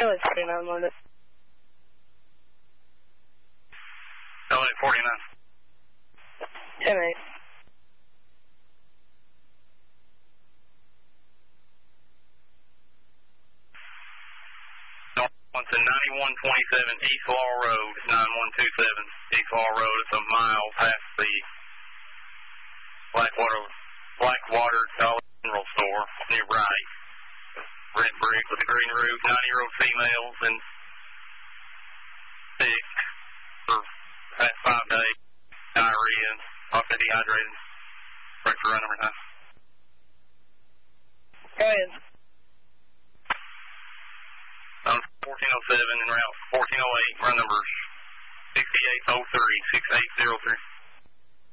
LA 49 London. LA 49. 10-8. It's a 9127 East Law Road, 9127 East Law Road. It's a mile past the Blackwater Dollar General Store near Bright. Red brick with a green roof, 90-year-old females and sick for past 5 days. Diarrhea, possibly dehydrated. Ready for run number 9. Go ahead. 1407 en route 1408, run number 6803, 6803.